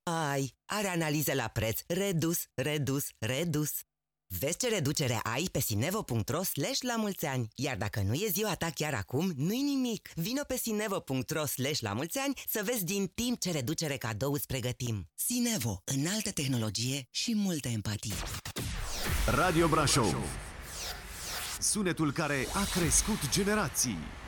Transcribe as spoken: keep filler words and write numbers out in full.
Ai, are analize la preț, redus, redus, redus. Vezi ce reducere ai pe sinevo punct ro slash la mulți ani. Iar dacă nu e ziua ta chiar acum, nu-i nimic. Vino pe sinevo punct ro slash la mulți ani să vezi din timp ce reducere cadou îți pregătim. Sinevo, înaltă tehnologie și multă empatie. Radio Brașov, sunetul care a crescut generații.